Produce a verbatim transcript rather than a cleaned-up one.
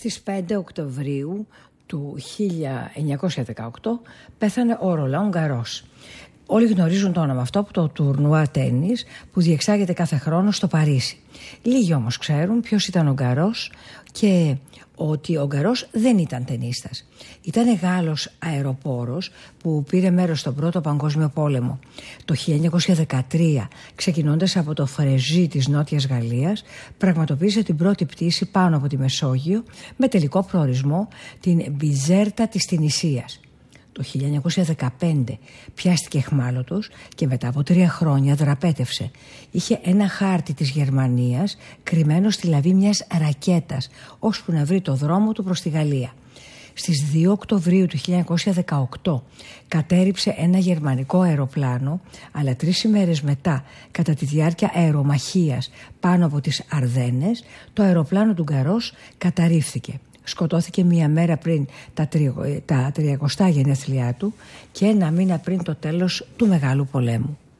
Στις πέντε Οκτωβρίου του χίλια εννιακόσια δεκαοκτώ πέθανε ο Ρολάν Γκαρός. Όλοι γνωρίζουν το όνομα αυτό από το τουρνουά τένις που διεξάγεται κάθε χρόνο στο Παρίσι. Λίγοι όμως ξέρουν ποιος ήταν ο Γκαρός και ότι ο Γκαρός δεν ήταν τενίστας. Ήταν Γάλλος αεροπόρος που πήρε μέρος στον Πρώτο Παγκόσμιο Πόλεμο. Το χίλια εννιακόσια δεκατρία, ξεκινώντας από το Φρεζί της Νότιας Γαλλίας, πραγματοποίησε την πρώτη πτήση πάνω από τη Μεσόγειο με τελικό προορισμό την Μπιζέρτα της Τινησίας. Το χίλια εννιακόσια δεκαπέντε πιάστηκε αιχμάλωτος και μετά από τρία χρόνια δραπέτευσε. Είχε ένα χάρτη της Γερμανίας κρυμμένο στη λαβή μιας ρακέτας, ώσπου να βρει το δρόμο του προς τη Γαλλία. Στις δύο Οκτωβρίου του χίλια εννιακόσια δεκαοκτώ κατέρριψε ένα γερμανικό αεροπλάνο, αλλά τρεις ημέρες μετά, κατά τη διάρκεια αερομαχίας πάνω από τις Αρδένες, το αεροπλάνο του Γκαρός καταρρίφθηκε. Σκοτώθηκε μία μέρα πριν τα, τρι... τα τριακοστά γενέθλιά του και ένα μήνα πριν το τέλος του Μεγάλου Πολέμου.